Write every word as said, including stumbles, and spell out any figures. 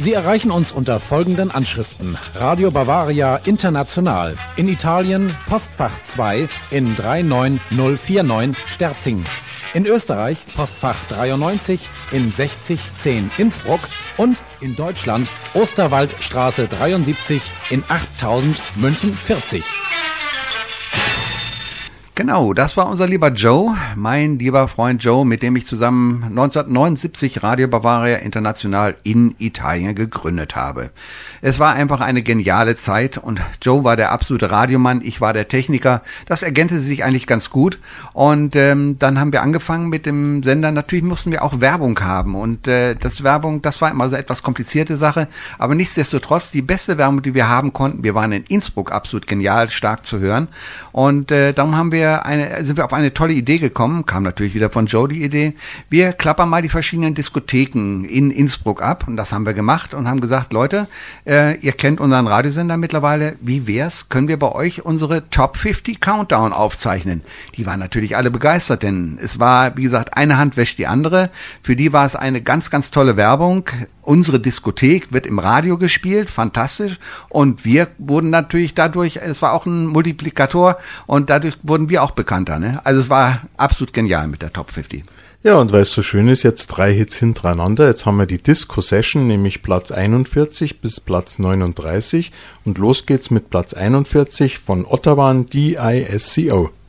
Sie erreichen uns unter folgenden Anschriften. Radio Bavaria International. In Italien Postfach zwei in drei neun null vier neun Sterzing. In Österreich Postfach dreiundneunzig in sechzig zehn Innsbruck und in Deutschland Osterwaldstraße dreiundsiebzig in achttausend München vierzig. Genau, das war unser lieber Joe, mein lieber Freund Joe, mit dem ich zusammen neunzehnhundertneunundsiebzig Radio Bavaria International in Italien gegründet habe. Es war einfach eine geniale Zeit und Joe war der absolute Radiomann, ich war der Techniker. Das ergänzte sich eigentlich ganz gut und ähm, dann haben wir angefangen mit dem Sender. Natürlich mussten wir auch Werbung haben und äh, das Werbung, das war immer so etwas komplizierte Sache, aber nichtsdestotrotz die beste Werbung, die wir haben konnten. Wir waren in Innsbruck absolut genial, stark zu hören und äh, darum haben wir Eine, sind wir auf eine tolle Idee gekommen, kam natürlich wieder von Joe die Idee, wir klappern mal die verschiedenen Diskotheken in Innsbruck ab und das haben wir gemacht und haben gesagt, Leute, äh, ihr kennt unseren Radiosender mittlerweile, wie wär's, können wir bei euch unsere Top fünfzig Countdown aufzeichnen? Die waren natürlich alle begeistert, denn es war, wie gesagt, eine Hand wäscht die andere, für die war es eine ganz, ganz tolle Werbung. Unsere Diskothek wird im Radio gespielt, fantastisch. Und wir wurden natürlich dadurch, es war auch ein Multiplikator und dadurch wurden wir auch bekannter. Ne? Also es war absolut genial mit der Top fünfzig. Ja, und weil es so schön ist, jetzt drei Hits hintereinander. Jetzt haben wir die Disco-Session, nämlich Platz einundvierzig bis Platz neununddreißig. Und los geht's mit Platz einundvierzig von Ottawan D I S C O.